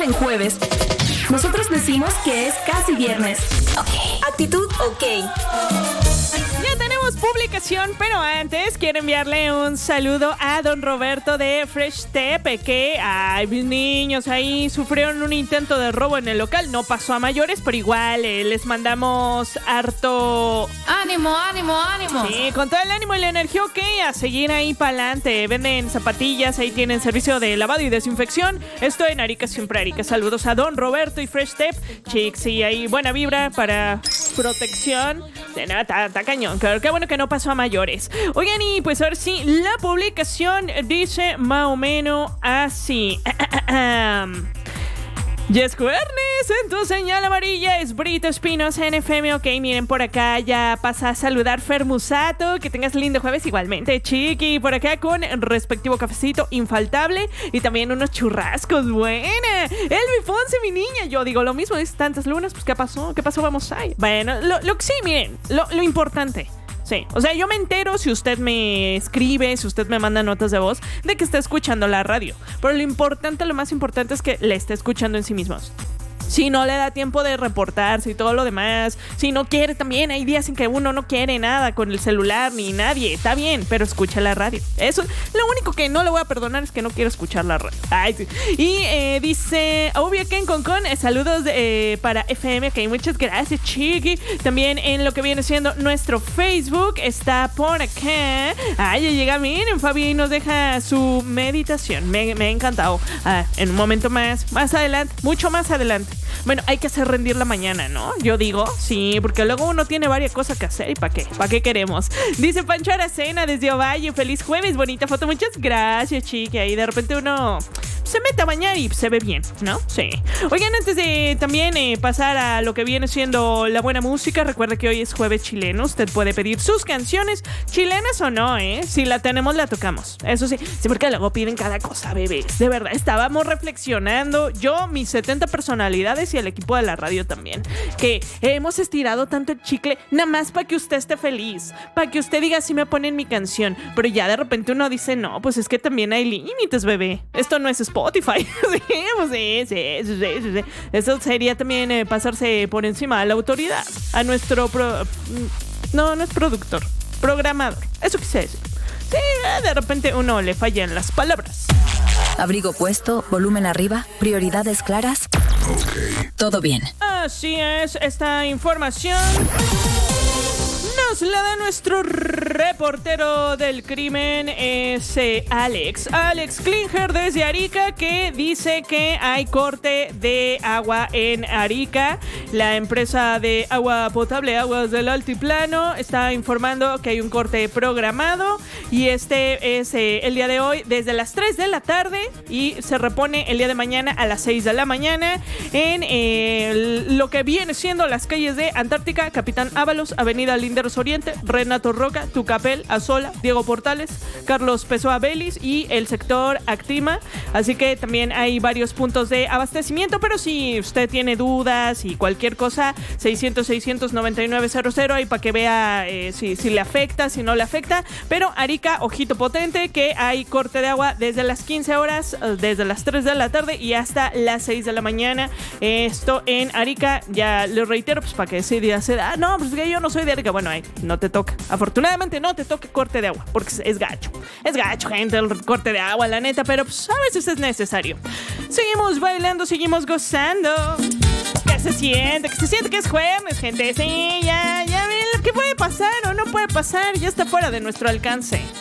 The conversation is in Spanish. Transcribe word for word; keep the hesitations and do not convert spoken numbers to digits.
en jueves. Nosotros decimos que es casi viernes. Ok. Actitud ok. Ya tenemos publicación, pero antes quiero enviarle un saludo a don Roberto de Fresh Tepe, que, ay, mis niños ahí sufrieron un intento de robo en el local. No pasó a mayores, pero igual eh, les mandamos harto... ¡Ánimo, ánimo, ánimo! Sí, con todo el ánimo y la energía, ok, a seguir ahí para adelante. Venden zapatillas, ahí tienen servicio de lavado y desinfección. Esto en Arica, siempre Arica. Saludos a don Roberto y Fresh Tep. Chicos, y ahí buena vibra para protección. De nada, está, está cañón. Claro, qué bueno que no pasó a mayores. Oigan, y pues ahora sí, la publicación dice más o menos así. Yes, Cuernes, en tu señal amarilla es Brito Espinos en F M. Ok, miren, por acá ya pasa a saludar Fer Musato. Que tengas lindo jueves igualmente, chiqui. Por acá con respectivo cafecito infaltable y también unos churrascos. Buena. Elvi Fonse, mi niña. Yo digo lo mismo, es tantas lunas. Pues, ¿qué pasó? ¿Qué pasó? Vamos ahí. Bueno, lo, lo que sí, miren, lo, lo importante. Sí, o sea, yo me entero si usted me escribe, si usted me manda notas de voz de que está escuchando la radio. Pero lo importante, lo más importante es que le esté escuchando en sí mismos. Si no le da tiempo de reportarse y todo lo demás, si no quiere también, hay días en que uno no quiere nada con el celular ni nadie, está bien, pero escucha la radio. Eso, lo único que no le voy a perdonar es que no quiero escuchar la radio. Ay, sí. Y eh, dice, obvio Ken con con, eh, saludos eh, para F M, ok, muchas gracias, chiqui. También en lo que viene siendo nuestro Facebook está por acá. Ay, ya llega, miren, Fabi nos deja su meditación, me, me ha encantado. Ah, en un momento más, más adelante, mucho más adelante. Bueno, hay que hacer rendir la mañana, ¿no? Yo digo, sí, porque luego uno tiene varias cosas que hacer. ¿Y para qué? ¿Para qué queremos? Dice Pancho Aracena desde Ovalle. Feliz jueves, bonita foto. Muchas gracias, chica. Ahí de repente uno se mete a bañar y se ve bien, ¿no? Sí. Oigan, antes de también eh, pasar a lo que viene siendo la buena música, recuerda que hoy es jueves chileno. Usted puede pedir sus canciones, chilenas o no, ¿eh? Si la tenemos, la tocamos. Eso sí, sí, porque luego piden cada cosa, bebés. De verdad, estábamos reflexionando. Yo, mis setenta personalidades y el equipo de la radio también, que hemos estirado tanto el chicle nada más para que usted esté feliz, para que usted diga si me ponen mi canción, pero ya de repente uno dice, no, pues es que también hay límites, bebé. Esto no es Spotify. Sí, pues sí, sí, sí, sí, sí. Eso sería también eh, pasarse por encima de la autoridad. A nuestro pro... No, no es productor, programador. Eso quise decir. Sí, de repente uno le fallan las palabras. Abrigo puesto, volumen arriba, prioridades claras. Ok. Todo bien. Así es, esta información nos la da nuestro reportero del crimen, es eh, Alex. Alex Klinger desde Arica, que dice que hay corte de agua en Arica. La empresa de agua potable, Aguas del Altiplano, está informando que hay un corte programado. Y este es eh, el día de hoy desde las tres de la tarde y se repone el día de mañana a las seis de la mañana en eh, lo que viene siendo las calles de Antártica, Capitán Ábalos, Avenida Linderos Oriente, Renato Roca, Tucapel, Azola, Diego Portales, Carlos Pessoa Belis y el sector Actima. Así que también hay varios puntos de abastecimiento, pero si usted tiene dudas y cualquier cosa, seiscientos, seiscientos noventa y nueve cero cero, ahí para que vea eh, si, si le afecta, si no le afecta. Pero Arica, ojito potente, que hay corte de agua desde las quince horas, desde las tres de la tarde y hasta las seis de la mañana. Esto en Arica, ya lo reitero, pues para que ese día se da, ah, no, pues que yo no soy de Arica. Bueno, ahí no te toca. Afortunadamente no te toca corte de agua, porque es gacho. Es gacho, gente, el corte de agua, la neta, pero pues a veces es necesario. Seguimos bailando, seguimos gozando. Que se siente, que se siente que es jueves, gente. Sí, ya, ya ven lo que puede pasar o no puede pasar, ya está fuera de nuestro alcance.